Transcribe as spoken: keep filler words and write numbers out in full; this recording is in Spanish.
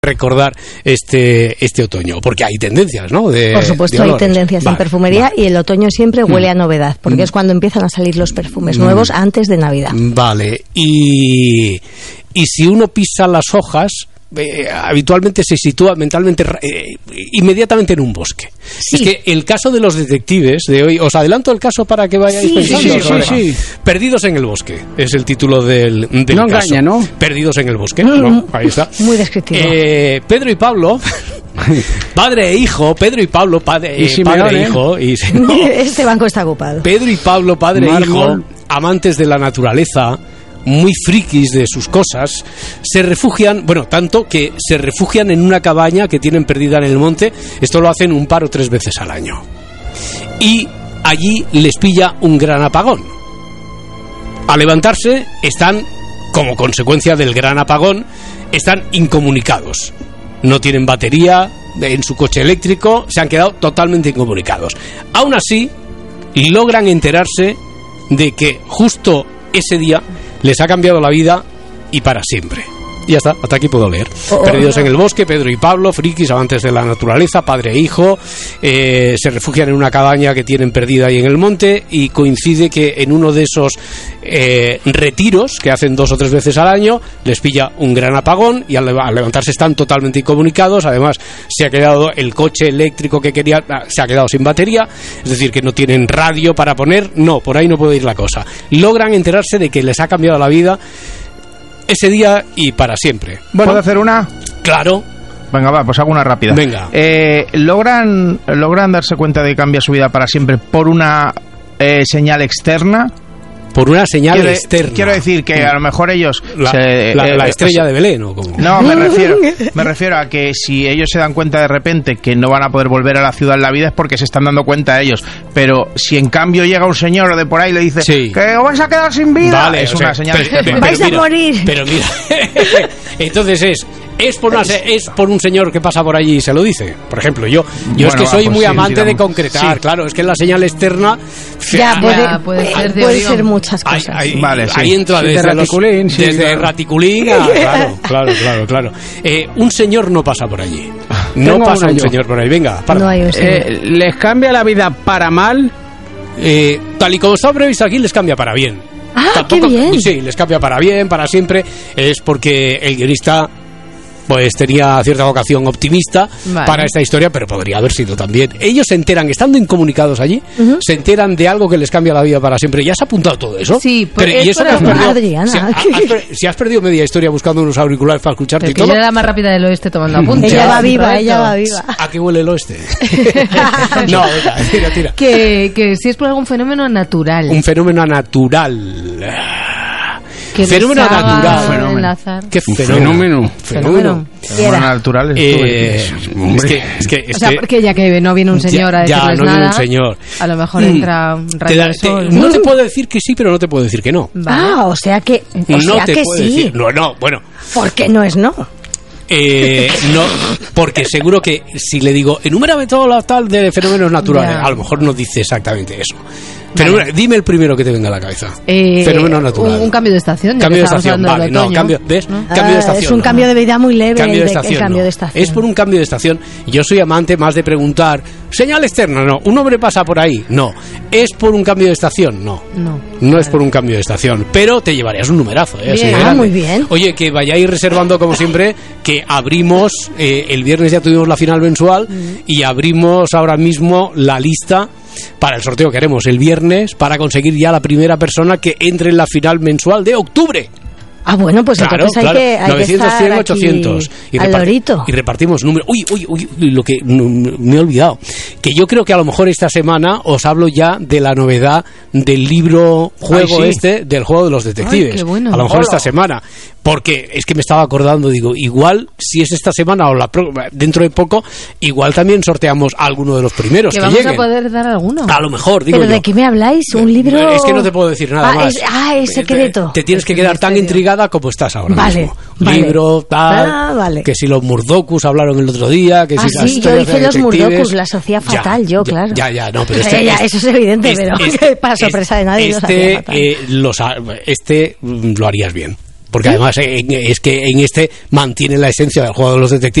recordar este este otoño, porque hay tendencias, ¿no? De, Por supuesto, hay tendencias vale, en perfumería vale. Y el otoño siempre huele a novedad, porque mm. es cuando empiezan a salir los perfumes mm. nuevos antes de Navidad. Vale, y, y si uno pisa las hojas, eh, habitualmente se sitúa mentalmente eh, inmediatamente en un bosque. Sí. Es que el caso de los detectives de hoy, os adelanto el caso para que vayáis sí, pensando. Sí, sí, sí, sí. Perdidos en el bosque es el título del, del no caso. Engaña, ¿no? Perdidos en el bosque, mm, ¿no? Ahí está. Muy descriptivo. Eh, Pedro y Pablo, padre e hijo, Pedro y Pablo, padre, eh, padre e hijo. Y, no, este banco está ocupado. Pedro y Pablo, padre e hijo, amantes de la naturaleza, muy frikis de sus cosas, se refugian, bueno, tanto que se refugian en una cabaña que tienen perdida en el monte. Esto lo hacen un par o tres veces al año. Y allí les pilla un gran apagón. Al levantarse, están, como consecuencia del gran apagón, están incomunicados. No tienen batería en su coche eléctrico, se han quedado totalmente incomunicados. Aún así, logran enterarse de que justo ese día les ha cambiado la vida y para siempre. Y ya está, hasta aquí puedo leer. Oh, Perdidos oh, oh. en el bosque, Pedro y Pablo, frikis, amantes de la naturaleza, padre e hijo, eh, se refugian en una cabaña que tienen perdida ahí en el monte, y coincide que en uno de esos eh, retiros que hacen dos o tres veces al año les pilla un gran apagón y al, al levantarse están totalmente incomunicados. Además, se ha quedado el coche eléctrico que quería, se ha quedado sin batería, es decir, que no tienen radio para poner. No, por ahí no puede ir la cosa. Logran enterarse de que les ha cambiado la vida ese día y para siempre. Bueno, ¿puedo hacer una? Claro. Venga, va, pues hago una rápida. Venga. Eh, ¿logran, ¿Logran darse cuenta de que cambia su vida para siempre por una eh, señal externa? Por una señal quiero, externa. Quiero decir que a lo mejor ellos... La, se, la, eh, la estrella eh, de Belén, ¿o cómo? No, me refiero, me refiero a que si ellos se dan cuenta de repente que no van a poder volver a la ciudad en la vida, es porque se están dando cuenta ellos. Pero si en cambio llega un señor de por ahí y le dice sí. que os vais a quedar sin vida, vale, es o una sea, señal pero, pero, vais pero, a morir. Pero mira, entonces es... Es por, una, es por un señor que pasa por allí y se lo dice. Por ejemplo, yo yo bueno, es que soy va, pues muy sí, amante digamos, de concretar. Sí. Claro, es que la señal externa... Ya, puede, ya, puede, ser, puede ser muchas cosas. Ahí, ahí, vale, sí. ahí entra sí, desde, de los, raticulín, sí, desde claro. raticulín a, claro, claro, claro, claro. Eh, un señor no pasa por allí. No Tengo pasa un yo. señor por ahí. Venga, no hay un señor. Eh, ¿Les cambia la vida para mal? Eh, tal y como está previsto aquí, les cambia para bien. Ah, Tampoco, qué bien. Sí, les cambia para bien, para siempre. Es porque el guionista... pues tenía cierta vocación optimista vale. para esta historia, pero podría haber sido también. Ellos se enteran, estando incomunicados allí, uh-huh. se enteran de algo que les cambia la vida para siempre. ¿Ya has apuntado todo eso? Sí, pero es ¿y eso por que has perdido? Adriana. Si, has, has, si has perdido media historia buscando unos auriculares para escucharte pero y todo. Ella era la más rápida del oeste tomando apuntes. Ella va viva, ella va viva. ¿A qué huele el oeste? No, venga, tira, tira. Que, que si es por algún fenómeno natural. Un fenómeno natural. Que fenómeno natural. Fenómeno. ¿Qué fenómeno? Fenómeno. Fenómeno. Fenómeno natural. Eh, es que, es que, es o sea, que, porque ya que no viene un señor ya, a decirles ya, no nada, viene un señor. A lo mejor entra un rayo da, de sol. Te, no te puedo decir que sí, pero no te puedo decir que no. Ah, o sea que, o no sea te que puedo sí. Decir, no, no, bueno. ¿Por qué no es no? Eh, no, porque seguro que si le digo enumérame todo lo tal de fenómenos naturales, ya. a lo mejor no dice exactamente eso. Pero vale. dime el primero que te venga a la cabeza. Eh, Fenómeno natural. Un, un cambio de estación. Cambio de estación, vale. De no, cambio, ¿ves? ¿no? Cambio ah, de estación. Es un no, cambio no. de vida muy leve. Cambio de el, estación, el cambio no. de estación. Es por un cambio de estación. Yo soy amante más de preguntar, señal externa, no. Un hombre pasa por ahí, no. ¿Es por un cambio de estación? No. No. No vale. es por un cambio de estación. Pero te llevarías un numerazo, ¿eh? Bien. Ah, muy bien. Oye, que vayáis reservando, como siempre, que abrimos, eh, el viernes ya tuvimos la final mensual mm. y abrimos ahora mismo la lista para el sorteo que haremos el viernes para conseguir ya la primera persona que entre en la final mensual de octubre. Ah, bueno, pues claro, entonces hay claro. que hay novecientos, que cien, estar ochocientos y, al repart- lorito. y repartimos números. Uy, uy, uy, lo que no, me he olvidado. Que yo creo que a lo mejor esta semana os hablo ya de la novedad del libro juego Ay, sí. este del juego de los detectives. Ay, qué bueno. A lo mejor Hola. esta semana. Porque es que me estaba acordando, digo, igual si es esta semana o la pro- dentro de poco, igual también sorteamos a alguno de los primeros que, que vamos lleguen. a poder dar alguno. A lo mejor, digo ¿Pero yo. de qué me habláis? ¿Un libro? Es que no te puedo decir nada ah, más. Es, ah, es secreto. Te, te tienes que quedar tan intrigada como estás ahora vale, mismo. Vale. Libro, tal, ah, vale. que si los Murdokus hablaron el otro día, que ah, si sí, yo hice los Murdokus, la Sofía fatal, ya, yo, ya, claro. Ya, ya, no, pero este... ya, eso es evidente, este, pero este, para sorpresa de nadie este, lo hacía fatal. Eh, los, este mm, lo harías bien. porque ¿sí? además en, es que en este mantiene la esencia del juego de los detectives.